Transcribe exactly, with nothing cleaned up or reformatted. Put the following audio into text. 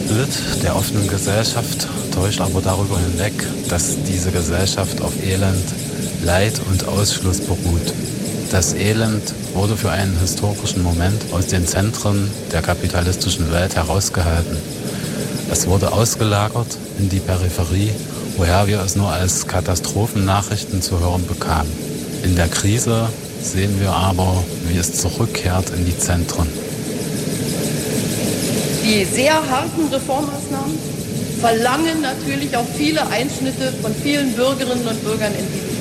Bild der offenen Gesellschaft täuscht aber darüber hinweg, dass diese Gesellschaft auf Elend, Leid und Ausschluss beruht. Das Elend wurde für einen historischen Moment aus den Zentren der kapitalistischen Welt herausgehalten. Es wurde ausgelagert in die Peripherie, woher wir es nur als Katastrophennachrichten zu hören bekamen. In der Krise sehen wir aber, wie es zurückkehrt in die Zentren. Die sehr harten Reformmaßnahmen verlangen natürlich auch viele Einschnitte von vielen Bürgerinnen und Bürgern in diesem